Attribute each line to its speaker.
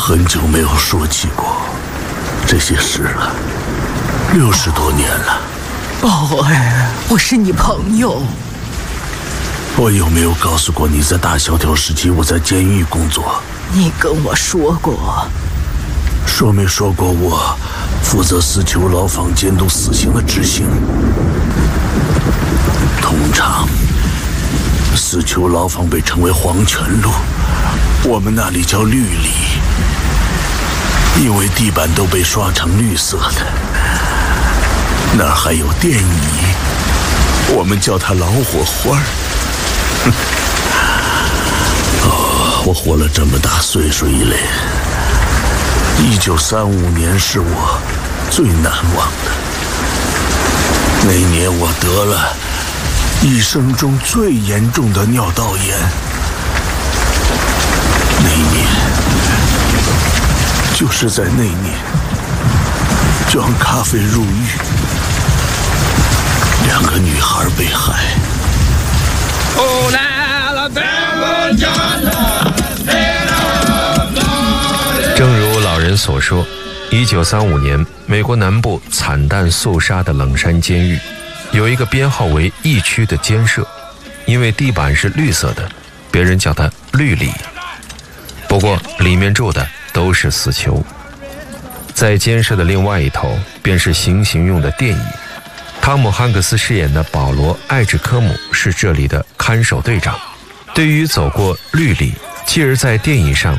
Speaker 1: 很久没有说起过这些事了，60多年了。
Speaker 2: 宝儿，我是你朋友。
Speaker 1: 我有没有告诉过你，在大萧条时期我在监狱工作？
Speaker 2: 你跟我说过。
Speaker 1: 说没说过我负责死囚牢房监督死刑的执行？通常死囚牢房被称为黄泉路，我们那里叫绿里，因为地板都被刷成绿色的。那儿还有电椅，我们叫它老火花。我活了这么大岁数以来，1935年是我最难忘的。那年我得了一生中最严重的尿道炎。那年，就是在那年，装咖啡入狱，2个女孩被害。
Speaker 3: 正如老人所说，1935年，美国南部惨淡肃杀的冷山监狱，有一个编号为1区的监舍，因为地板是绿色的，别人叫它绿里。不过里面住的都是死囚。在监舍的另外一头，便是行刑用的电椅。汤姆·汉克斯饰演的保罗·艾治科姆是这里的看守队长。对于走过绿里，继而在电椅上